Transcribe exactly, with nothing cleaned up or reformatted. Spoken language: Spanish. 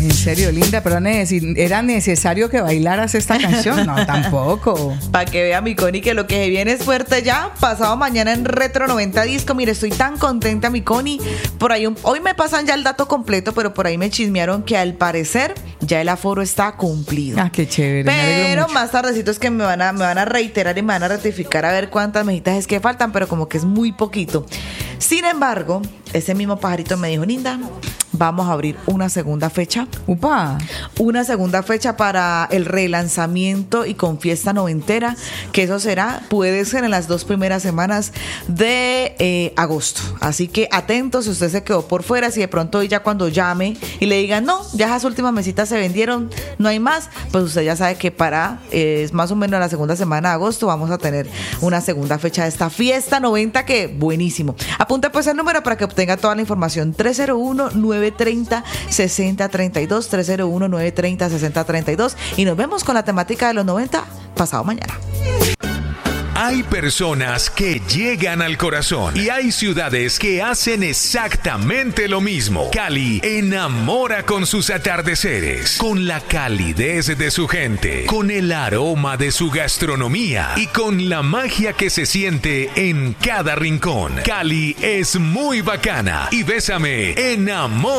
En serio, linda, pero necesi- ¿era necesario que bailaras esta canción? No, tampoco. Para que vea mi Connie que lo que viene es fuerte ya. Pasado mañana en Retro noventa Disco. Mire, estoy tan contenta, mi Connie. Por ahí, un, hoy me pasan ya el dato completo, pero por ahí me chismearon que al parecer ya el aforo está cumplido. Ah, qué chévere. me alegro Pero mucho. más tardecito es que me van a, me van a reiterar y me van a ratificar a ver cuántas mejitas es que faltan, pero como que es muy poquito. Sin embargo, ese mismo pajarito me dijo, Linda, vamos a abrir una segunda fecha. Upa. Una segunda fecha para el relanzamiento y con fiesta noventera, que eso será, puede ser en las dos primeras semanas de eh, agosto. Así que atentos, si usted se quedó por fuera, si de pronto ya cuando llame y le digan, no, ya esas últimas mesitas se vendieron, no hay más, pues usted ya sabe que para, eh, es más o menos la segunda semana de agosto, vamos a tener una segunda fecha de esta fiesta noventa, que buenísimo. Apunte pues el número para que obtenga toda la información, tres cero uno, nueve tres cero, seis cero tres dos, tres cero uno, nueve tres cero, seis cero tres dos, y nos vemos con la temática de los noventa pasado mañana. Hay personas que llegan al corazón y hay ciudades que hacen exactamente lo mismo. Cali enamora con sus atardeceres, con la calidez de su gente, con el aroma de su gastronomía y con la magia que se siente en cada rincón. Cali es muy bacana y Bésame enamora.